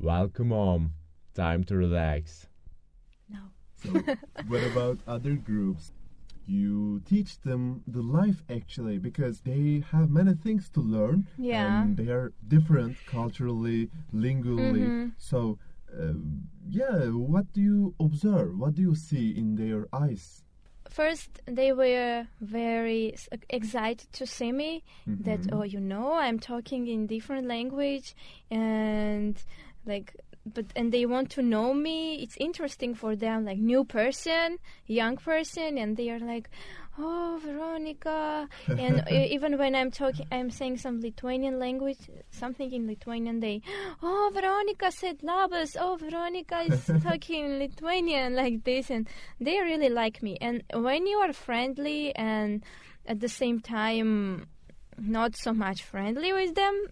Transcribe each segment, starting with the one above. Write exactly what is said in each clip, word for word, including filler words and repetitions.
welcome home. Time to relax. No. So, what about other groups? You teach them the life actually because they have many things to learn. Yeah. And they are different culturally, lingually. Mm-hmm. So, uh, yeah, what do you observe? What do you see in their eyes? First, they were very s- excited to see me. Mhm. That, oh, you know, I'm talking in different language, and like, but and they want to know me. It's interesting for them, like new person, young person, and they are like, oh, Veronica. And e- even when I'm talking, I'm saying some Lithuanian language, something in Lithuanian. They, oh, Veronica said labas. Oh, Veronica is talking Lithuanian like this, and they really like me. And when you are friendly and at the same time not so much friendly with them,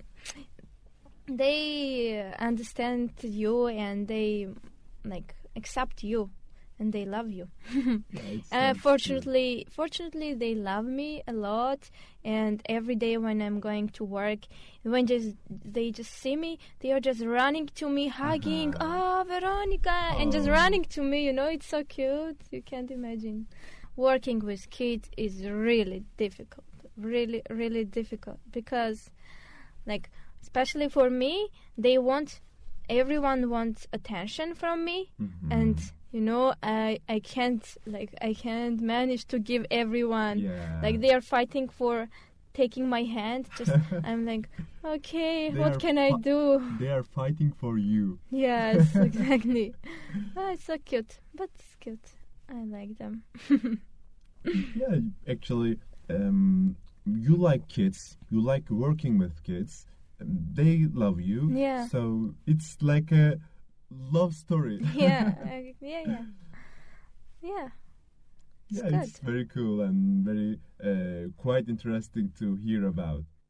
they understand you and they like accept you and they love you. Yeah, it Uh, sounds fortunately, fortunately, they love me a lot. And every day when I'm going to work, when just they just see me, they are just running to me, hugging, Uh-huh. oh, Veronica, and just Oh. running to me. You know, it's so cute. You can't imagine. Working with kids is really difficult. Really, really difficult because, like, especially for me, they want everyone wants attention from me, Mhm. and you know, I I can't like I can't manage to give everyone. Yeah. Like they are fighting for taking my hand. Just I'm like, okay, They what are can I fi- do? They are fighting for you. Yes, exactly. Oh, it's so cute, but it's cute. I like them. Yeah, actually, um, you like kids. You like working with kids. um, They love you. Yeah. So it's like a love story. Yeah, I, yeah, yeah, yeah. It's Yeah, good. it's very cool and very uh, quite interesting to hear about.